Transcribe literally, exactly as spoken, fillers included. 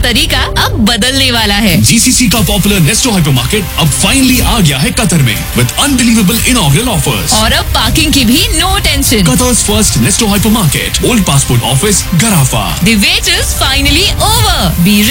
तरीका अब बदलने वाला है। जीसीसी का पॉपुलर नेस्टो हाइपरमार्केट अब फाइनली आ गया है कतर में विद अनबिलीवेबल इनॉग्रल ऑफर्स। और अब पार्किंग की भी no tension. Qatar's first Nesto hypermarket, Old Passport Office, Garafa. The wait is finally over. Be